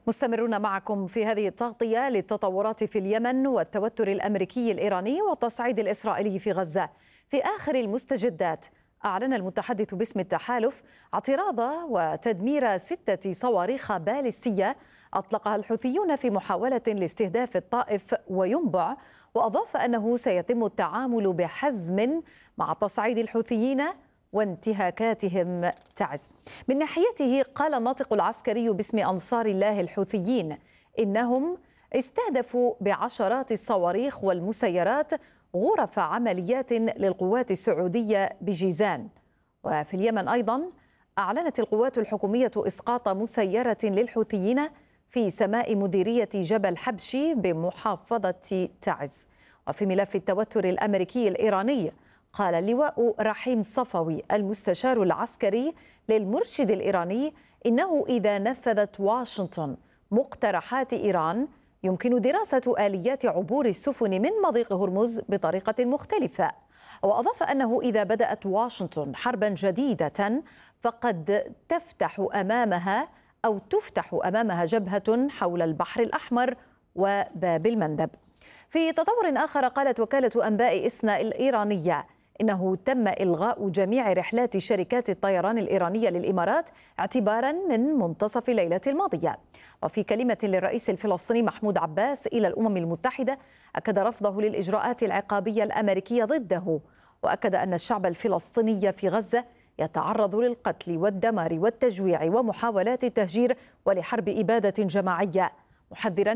مستمرون معكم في هذه التغطية للتطورات في اليمن والتوتر الأمريكي الإيراني والتصعيد الإسرائيلي في غزة. في آخر المستجدات، أعلن المتحدث باسم التحالف اعتراض وتدمير 6 صواريخ باليستية أطلقها الحوثيون في محاولة لاستهداف الطائف وينبع، وأضاف أنه سيتم التعامل بحزم مع تصعيد الحوثيين وانتهاكاتهم تعز. من ناحيته، قال الناطق العسكري باسم أنصار الله الحوثيين إنهم استهدفوا بعشرات الصواريخ والمسيرات غرف عمليات للقوات السعودية بجيزان. وفي اليمن أيضا، أعلنت القوات الحكومية إسقاط مسيرة للحوثيين في سماء مديرية جبل حبشي بمحافظة تعز. وفي ملف التوتر الأمريكي الإيراني، قال اللواء رحيم صفوي المستشار العسكري للمرشد الإيراني إنه إذا نفذت واشنطن مقترحات إيران يمكن دراسة آليات عبور السفن من مضيق هرمز بطريقة مختلفة. وأضاف أنه إذا بدأت واشنطن حربا جديدة فقد تفتح أمامها جبهة حول البحر الأحمر وباب المندب. في تطور آخر، قالت وكالة أنباء إسنا الإيرانية إنه تم إلغاء جميع رحلات شركات الطيران الإيرانية للإمارات اعتبارا من منتصف الليلة الماضية. وفي كلمة للرئيس الفلسطيني محمود عباس إلى الأمم المتحدة، أكد رفضه للإجراءات العقابية الأمريكية ضده، وأكد أن الشعب الفلسطيني في غزة يتعرض للقتل والدمار والتجويع ومحاولات التهجير ولحرب إبادة جماعية، محذرا